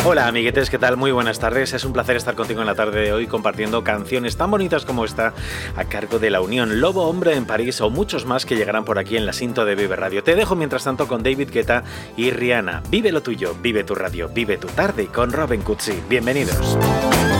Hola amiguetes, ¿qué tal? Muy buenas tardes. Es un placer estar contigo en la tarde de hoy compartiendo canciones tan bonitas como esta a cargo de La Unión, Lobo Hombre en París o muchos más que llegarán por aquí en la Sinto de Vive Radio. Te dejo mientras tanto con David Guetta y Rihanna. Vive lo tuyo, vive tu radio, vive tu tarde con Robin Cutsi. Bienvenidos.